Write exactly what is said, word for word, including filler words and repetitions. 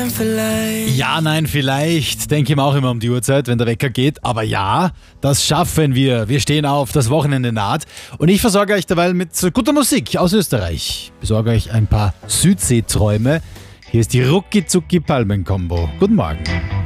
nein, vielleicht. Ja, nein, vielleicht. Denke ich mir auch immer um die Uhrzeit, wenn der Wecker geht. Aber ja, das schaffen wir. Wir stehen auf, das Wochenende naht. Und ich versorge euch derweil mit guter Musik aus Österreich. Besorge euch ein paar Südseeträume. Hier ist die Rucki-Zucki-Palmen-Kombo. Guten Morgen.